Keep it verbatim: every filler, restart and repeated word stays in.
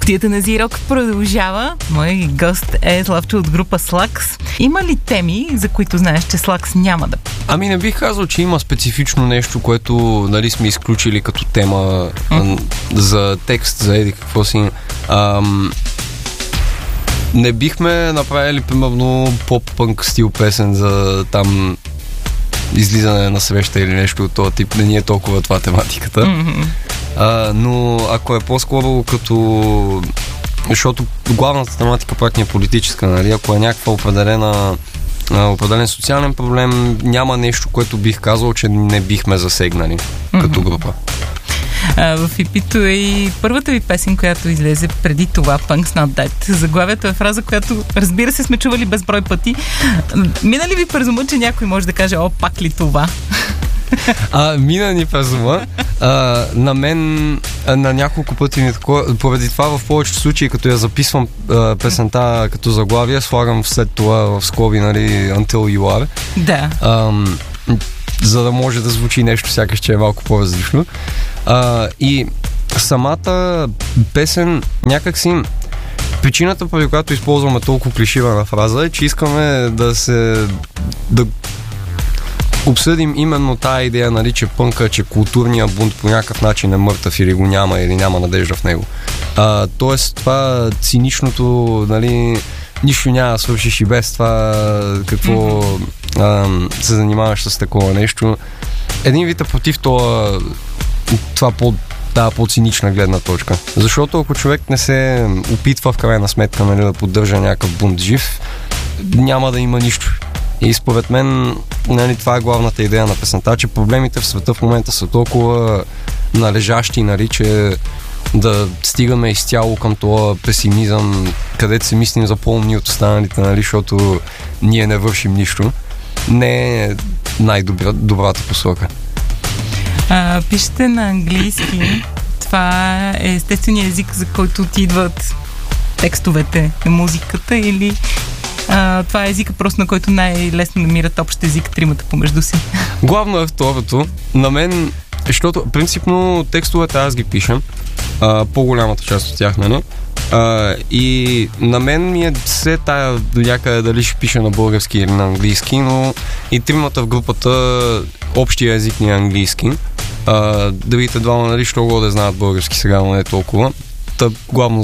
Кутията на Зирок продължава. Мой гост е Славчо от група Слакс. Има ли теми, за които знаеш, че Слакс няма да... Ами не бих казал, че има специфично нещо, което нали, сме изключили като тема mm-hmm. за текст, за еди какво си. Ам... Не бихме направили, примерно, поп-пънк стил песен за там излизане на среща или нещо от този тип. Не ни е толкова това тематиката. Mm-hmm. А, но ако е по-скоро като... Защото главната тематика пак ни е политическа, нали? Ако е някаква определена определен социален проблем, няма нещо, което бих казал, че не бихме засегнали mm-hmm. като група. А, в и пи-то е и първата ви песен, която излезе преди това, Punks Not Dead. Заглавието е фраза, която, разбира се, сме чували безброй пъти. Мина ли ви през ума, че някой може да каже, о, пак ли това? А, мина ни през ума. А, на мен а, на няколко пъти ми такова, поради това в повечето случаи, като я записвам а, песента като заглавие, слагам след това в скоби, нали, Until You Are. Да. А, за да може да звучи нещо сякаш, че е малко по-различно. А, и самата песен някакси причината, поради която използваме толкова клиширана фраза, е, че искаме да се да обсъдим именно тая идея, нали, че пънка, че културният бунт по някакъв начин е мъртъв или го няма, или няма надежда в него. А, тоест това циничното, нали, нищо няма да свършиш и без това какво mm-hmm. а, се занимаваш с такова нещо. Един вид е против това, това по, тази по-цинична гледна точка. Защото ако човек не се опитва в крайна сметка, нали, да поддържа някакъв бунт жив, няма да има нищо. И според мен, нали, това е главната идея на песента, че проблемите в света в момента са толкова належащи, нали, че да стигаме изцяло към това песимизъм, където се мислим за по-умни от останалите, нали, защото ние не вършим нищо, не е най-добрата посока. А, пишете на английски. Това е естественият език, за който ти идват текстовете на музиката, или а, това е езика просто, на който най-лесно намират общ език тримата помежду си? Главно е второто. На мен, защото принципно текстовете аз ги пишем, а, по-голямата част от тях, нали? А, и на мен ми е все тая до някъде дали ще пиша на български или на английски, но и тримата в групата общия език ни е английски. А, да видите двама, нали, що го да знаят български сега, но не толкова. Та, главно